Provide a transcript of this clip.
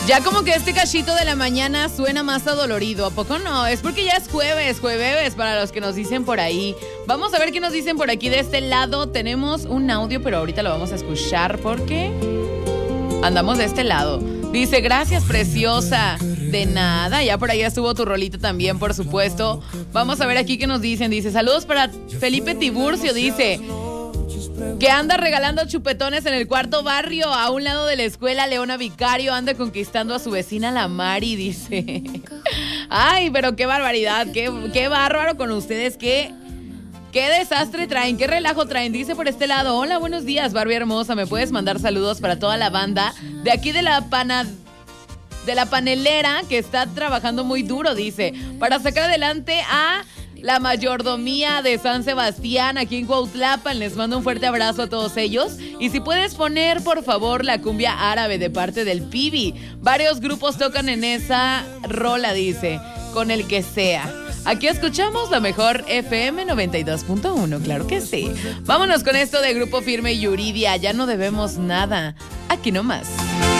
Ya como que este cachito de la mañana suena más adolorido, ¿a poco no? Es porque ya es jueves para los que nos dicen por ahí. Vamos a ver qué nos dicen por aquí de este lado. Tenemos un audio, pero ahorita lo vamos a escuchar porque andamos de este lado. Dice, gracias, preciosa. De nada, ya por ahí estuvo tu rolito también, por supuesto. Vamos a ver aquí qué nos dicen. Dice, saludos para Felipe Tiburcio, dice que anda regalando chupetones en el cuarto barrio, a un lado de la escuela. Leona Vicario anda conquistando a su vecina la Mari, dice. Ay, pero qué barbaridad, qué bárbaro con ustedes, qué desastre traen, qué relajo traen. Dice por este lado, hola, buenos días, Barbie hermosa, ¿me puedes mandar saludos para toda la banda de aquí de la panelera que está trabajando muy duro? Dice, para sacar adelante a la mayordomía de San Sebastián aquí en Cuautlapan. Les mando un fuerte abrazo a todos ellos. Y si puedes poner, por favor, la cumbia árabe de parte del Pibi. Varios grupos tocan en esa rola, dice, con el que sea. Aquí escuchamos la mejor FM 92.1, claro que sí. Vámonos con esto de Grupo Firme y Yuridia, ya no debemos nada. Aquí nomás.